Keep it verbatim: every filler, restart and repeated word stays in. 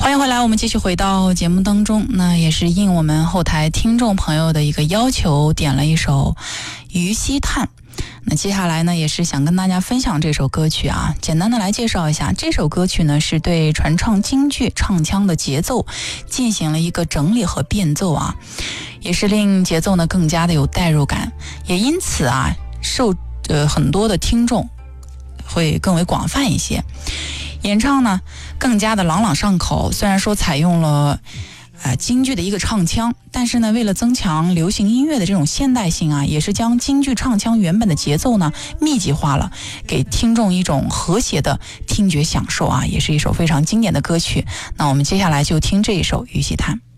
欢迎回来，我们继续回到节目当中。那也是应我们后台听众朋友的一个要求，点了一首《于西叹》。那接下来呢，也是想跟大家分享这首歌曲啊。简单的来介绍一下，这首歌曲呢是对传唱京剧唱腔的节奏进行了一个整理和变奏啊，也是令节奏呢更加的有代入感，也因此啊受呃很多的听众会更为广泛一些。演唱呢更加的朗朗上口，虽然说采用了呃京剧的一个唱腔，但是呢为了增强流行音乐的这种现代性啊，也是将京剧唱腔原本的节奏呢密集化了，给听众一种和谐的听觉享受啊，也是一首非常经典的歌曲。那我们接下来就听这一首《于西叹》。